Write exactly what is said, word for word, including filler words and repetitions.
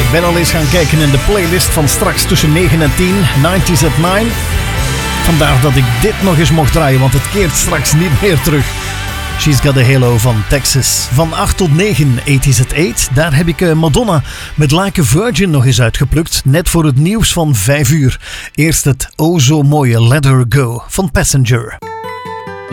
Ik ben al eens gaan kijken in de playlist van straks tussen negen en tien, nineties at nine. Vandaar dat ik dit nog eens mocht draaien, want het keert straks niet meer terug. She's Got a Halo van Texas. Van acht tot negen, eighties at eight. Daar heb ik Madonna met Like a Virgin nog eens uitgeplukt. Net voor het nieuws van vijf uur. Eerst het o zo mooie Let Her Go van Passenger.